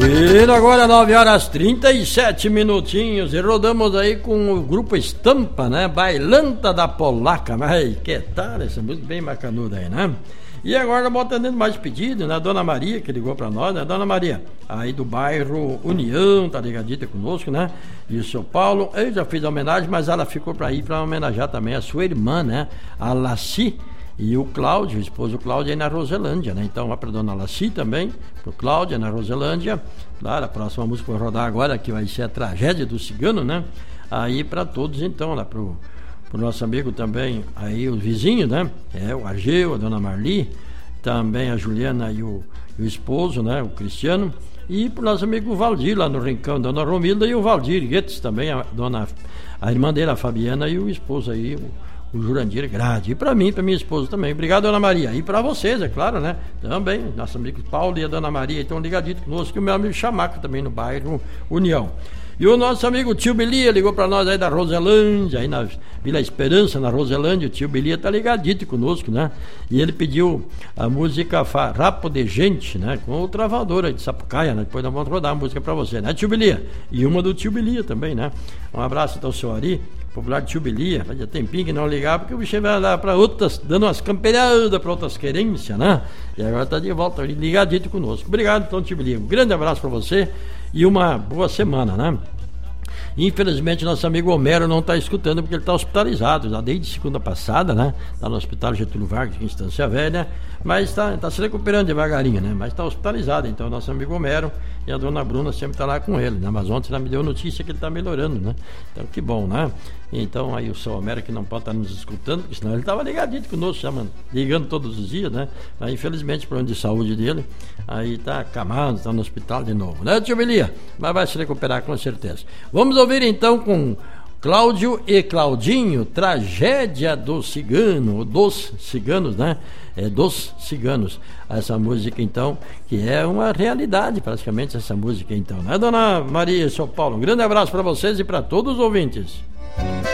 E agora 9 horas 37 minutinhos e rodamos aí com o grupo Estampa, né? Bailanta da Polaca, mas que tal essa música bem bacanuda aí, né? E agora vamos atendendo mais pedido, né? A Dona Maria que ligou pra nós, né? Dona Maria, aí do bairro União, tá ligadita conosco, né? E o seu Paulo, eu já fiz a homenagem, mas ela ficou pra ir pra homenagear também a sua irmã, né? A Laci. E o Cláudio, o esposo Cláudio, aí na Roselândia, né? Então, vai para dona Laci também, pro Cláudio, na Roselândia. Claro, a próxima música que vai rodar agora, que vai ser a Tragédia do Cigano, né? Aí para todos, então, lá pro nosso amigo também, aí o vizinho, né? O Argeu, a dona Marli, também a Juliana e o esposo, né? O Cristiano. E pro nosso amigo Valdir, lá no Rincão, dona Romilda, e o Valdir Guedes também, a irmã dele, a Fabiana, e o esposo aí, o Jurandir Grade. E para mim, para minha esposa também. Obrigado, Dona Maria. E para vocês, é claro, né? Também, nosso amigo Paulo e a Dona Maria estão ligaditos conosco, e o meu amigo Chamaco também no bairro União. E o nosso amigo Tio Belia ligou para nós aí da Roselândia, aí na Vila Esperança, na Roselândia. O Tio Belia tá ligadito conosco, né? E ele pediu a música Farrapo de Gente, né? Com o Travador aí de Sapucaia, né? Depois nós vamos rodar a música para você, né, Tio Belia? E uma do Tio Belia também, né? Um abraço então, seu Ari, popular Tio Belia. Fazia tempinho que não ligava, porque o bicho vai lá para outras, dando umas campeiradas para outras querências, né? E agora tá de volta ali, ligadito conosco. Obrigado então, Tio Belia. Um grande abraço para você e uma boa semana, né? Infelizmente, nosso amigo Homero não está escutando porque ele está hospitalizado já desde segunda passada, né? Está no Hospital Getúlio Vargas, em Estância Velha, mas está se recuperando devagarinho, né? Mas está hospitalizado, então nosso amigo Homero e a dona Bruna sempre está lá com ele, né? Mas ontem ela me deu notícia que ele está melhorando, né? Então, que bom, né? Então, aí o seu Homero que não pode estar nos escutando, porque senão ele estava ligadinho conosco, já, mano, ligando todos os dias, né? Mas infelizmente, problema de saúde dele, aí está acamado, está no hospital de novo, né, Tio Belia? Mas vai se recuperar com certeza. Vamos ouvir então com Cláudio e Claudinho, Tragédia do Cigano, dos ciganos, né? Dos ciganos. Essa música então, que é uma realidade praticamente, essa música então, né, Dona Maria e São Paulo? Um grande abraço para vocês e para todos os ouvintes.